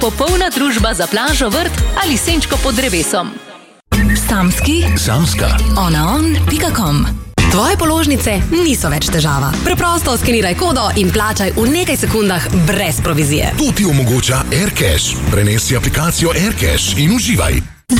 popolna družba za plažo, vrt ali senčko pod drevesom. Samska. onaon.com. Tvoje položnice niso več težava. Preprosto skeniraj kodo in plačaj v nekaj sekundah brez provizije. To ti omogoča AirCash. Prenesi aplikacijo AirCash in uživaj.